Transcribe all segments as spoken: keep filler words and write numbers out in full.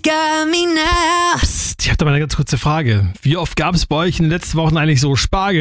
got me now. Psst, ich habe da mal eine ganz kurze Frage. Wie oft gab es bei euch in den letzten Wochen eigentlich so Spargel?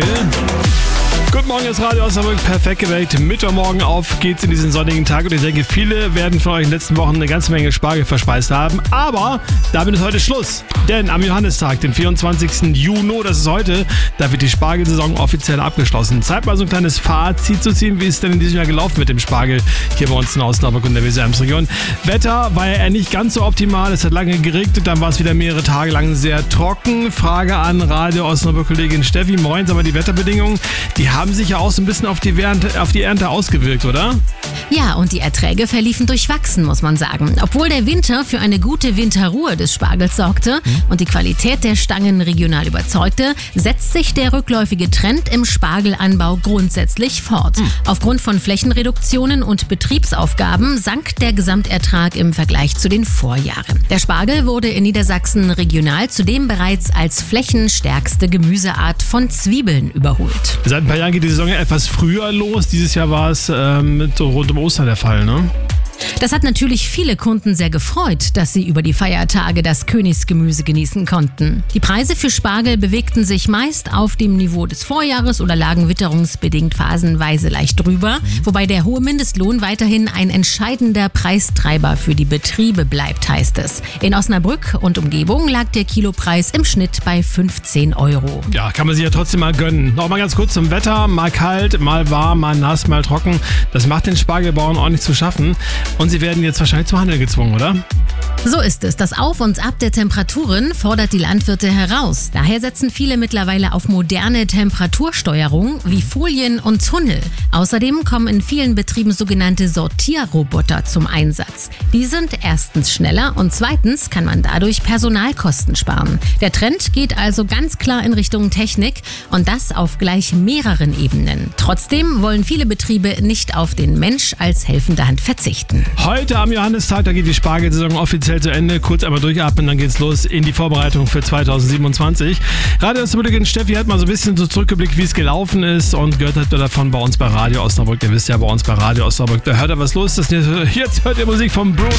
Guten Morgen, das Radio Osnabrück, perfekt geweckt. Mittwochmorgen auf geht's in diesen sonnigen Tag und ich denke, viele werden von euch in den letzten Wochen eine ganze Menge Spargel verspeist haben. Aber damit ist heute Schluss, denn am Johannistag, den vierundzwanzigsten Juni, das ist heute, da wird die Spargelsaison offiziell abgeschlossen. Zeit mal so ein kleines Fazit zu ziehen, wie ist denn in diesem Jahr gelaufen mit dem Spargel hier bei uns in Osnabrück und der Weser-Ems-Region. Wetter war ja nicht ganz so optimal, es hat lange geregnet, dann war es wieder mehrere Tage lang sehr trocken. Frage an Radio Osnabrück-Kollegin Steffi, moin, sag mal, die Wetterbedingungen, die haben sich ja auch so ein bisschen auf die, Ernte, auf die Ernte ausgewirkt, oder? Ja, und die Erträge verliefen durchwachsen, muss man sagen. Obwohl der Winter für eine gute Winterruhe des Spargels sorgte mhm. und die Qualität der Stangen regional überzeugte, setzt sich der rückläufige Trend im Spargelanbau grundsätzlich fort. Mhm. Aufgrund von Flächenreduktionen und Betriebsaufgaben sank der Gesamtertrag im Vergleich zu den Vorjahren. Der Spargel wurde in Niedersachsen regional zudem bereits als flächenstärkste Gemüseart von Zwiebeln überholt. Seit ein paar Jahren geht die Saison ja etwas früher los. Dieses Jahr war es ähm, rund um Ostern der Fall, ne? Das hat natürlich viele Kunden sehr gefreut, dass sie über die Feiertage das Königsgemüse genießen konnten. Die Preise für Spargel bewegten sich meist auf dem Niveau des Vorjahres oder lagen witterungsbedingt phasenweise leicht drüber, wobei der hohe Mindestlohn weiterhin ein entscheidender Preistreiber für die Betriebe bleibt, heißt es. In Osnabrück und Umgebung lag der Kilopreis im Schnitt bei fünfzehn Euro. Ja, kann man sich ja trotzdem mal gönnen. Noch mal ganz kurz zum Wetter. Mal kalt, mal warm, mal nass, mal trocken. Das macht den Spargelbauern ordentlich zu schaffen. Und sie werden jetzt wahrscheinlich zum Handel gezwungen, oder? So ist es. Das Auf und Ab der Temperaturen fordert die Landwirte heraus. Daher setzen viele mittlerweile auf moderne Temperatursteuerung wie Folien und Tunnel. Außerdem kommen in vielen Betrieben sogenannte Sortierroboter zum Einsatz. Die sind erstens schneller und zweitens kann man dadurch Personalkosten sparen. Der Trend geht also ganz klar in Richtung Technik und das auf gleich mehreren Ebenen. Trotzdem wollen viele Betriebe nicht auf den Mensch als helfende Hand verzichten. Heute am Johannistag, da geht die Spargelsaison offiziell zu Ende. Kurz einmal durchatmen, dann geht's los in die Vorbereitung für zweitausendsiebenundzwanzig. Radio Osnabrück Steffi hat mal so ein bisschen so zurückgeblickt, wie es gelaufen ist und gehört hat davon bei uns bei Radio Osnabrück. Ihr wisst ja, bei uns bei Radio Osnabrück, da hört er was los ist. Jetzt hört ihr Musik vom Bruno.